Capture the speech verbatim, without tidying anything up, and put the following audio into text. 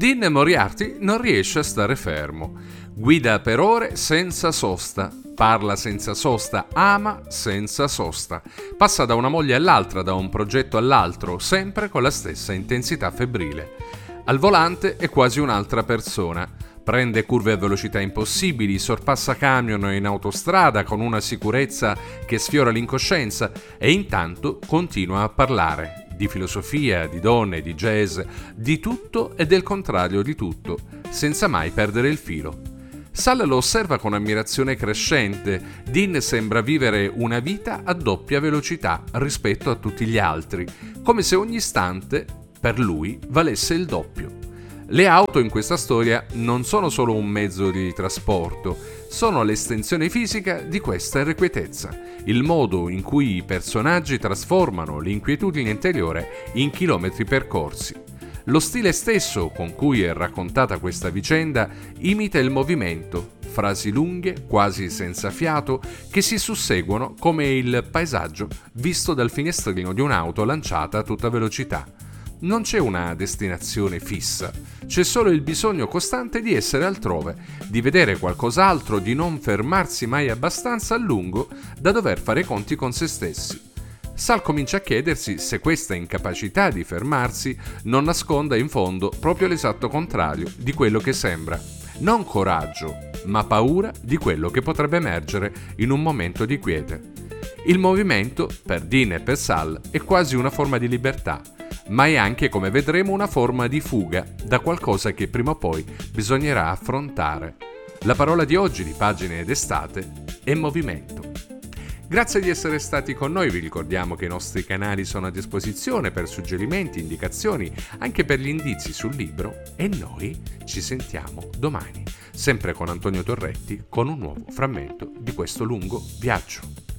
Dean Moriarty non riesce a stare fermo. Guida per ore senza sosta, parla senza sosta, ama senza sosta. Passa da una moglie all'altra, da un progetto all'altro, sempre con la stessa intensità febbrile. Al volante è quasi un'altra persona. Prende curve a velocità impossibili, sorpassa camion in autostrada con una sicurezza che sfiora l'incoscienza e intanto continua a parlare. Di filosofia, di donne, di jazz, di tutto e del contrario di tutto, senza mai perdere il filo. Sal lo osserva con ammirazione crescente. Dean sembra vivere una vita a doppia velocità rispetto a tutti gli altri, come se ogni istante per lui valesse il doppio. Le auto in questa storia non sono solo un mezzo di trasporto, sono l'estensione fisica di questa irrequietezza, il modo in cui i personaggi trasformano l'inquietudine interiore in chilometri percorsi. Lo stile stesso con cui è raccontata questa vicenda imita il movimento, frasi lunghe, quasi senza fiato, che si susseguono come il paesaggio visto dal finestrino di un'auto lanciata a tutta velocità. Non c'è una destinazione fissa, c'è solo il bisogno costante di essere altrove, di vedere qualcos'altro, di non fermarsi mai abbastanza a lungo da dover fare i conti con se stessi. Sal comincia a chiedersi se questa incapacità di fermarsi non nasconda in fondo proprio l'esatto contrario di quello che sembra. Non coraggio, ma paura di quello che potrebbe emergere in un momento di quiete. Il movimento, per Dean e per Sal, è quasi una forma di libertà, ma è anche, come vedremo, una forma di fuga da qualcosa che prima o poi bisognerà affrontare. La parola di oggi di Pagine d'estate è movimento. Grazie di essere stati con noi, vi ricordiamo che i nostri canali sono a disposizione per suggerimenti, indicazioni, anche per gli indizi sul libro e noi ci sentiamo domani, sempre con Antonio Torretti, con un nuovo frammento di questo lungo viaggio.